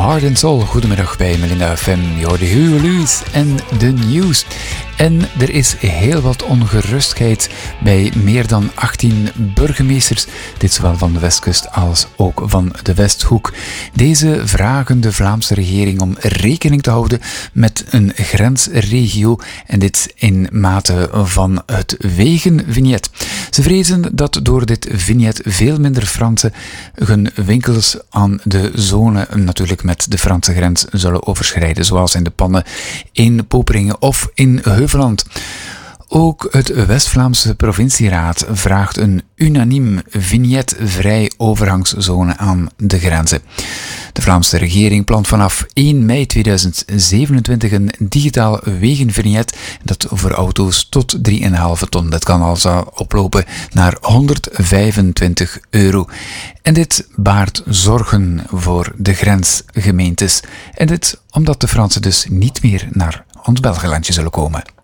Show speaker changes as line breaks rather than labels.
Heart and Soul. Goedemiddag bij Melinda FM. Je hoort Hugo Lewis en de nieuws. En er is heel wat ongerustheid bij meer dan 18 burgemeesters, dit zowel van de Westkust als ook van de Westhoek. Deze vragen de Vlaamse regering om rekening te houden met een grensregio en dit in mate van het wegenvignet. Ze vrezen dat door dit vignet veel minder Fransen hun winkels aan de zone natuurlijk met de Franse grens zullen overschrijden, zoals in de Pannen, in Poperingen of in Heuveland. Ook het West-Vlaamse provincieraad vraagt een unaniem vignet-vrij overgangszone aan de grenzen. De Vlaamse regering plant vanaf 1 mei 2027 een digitaal wegenvignet dat voor auto's tot 3,5 ton. Dat kan al oplopen naar €125. En dit baart zorgen voor de grensgemeentes. En dit omdat de Fransen dus niet meer naar ons Belgenlandje zullen komen.